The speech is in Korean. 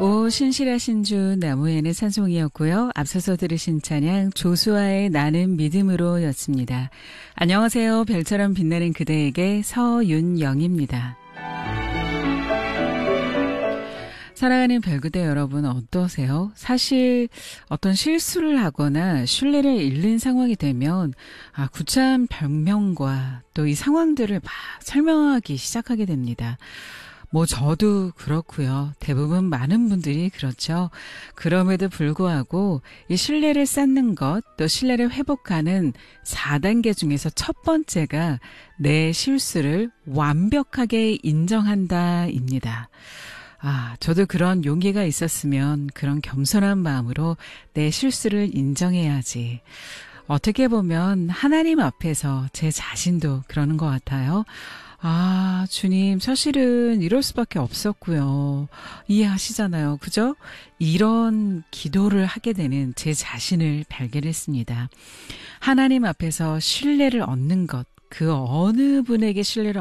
오 신실하신 주 나무에는 산송이었고요. 앞서서 들으신 찬양 조수아의 나는 믿음으로 였습니다. 안녕하세요. 별처럼 빛나는 그대에게 서윤영입니다. 사랑하는 별그대 여러분 어떠세요? 사실 어떤 실수를 하거나 신뢰를 잃는 상황이 되면 구차한 변명과 또 이 상황들을 막 설명하기 시작하게 됩니다. 뭐 저도 그렇고요. 대부분 많은 분들이 그렇죠. 그럼에도 불구하고 이 신뢰를 쌓는 것, 또 신뢰를 회복하는 4단계 중에서 첫 번째가 내 실수를 완벽하게 인정한다입니다. 저도 그런 용기가 있었으면 그런 겸손한 마음으로 내 실수를 인정해야지. 어떻게 보면 하나님 앞에서 제 자신도 그러는 것 같아요. 주님, 사실은 이럴 수밖에 없었고요. 이해하시잖아요. 그죠? 이런 기도를 하게 되는 제 자신을 발견했습니다. 하나님 앞에서 신뢰를 얻는 것, 그 어느 분에게 신뢰를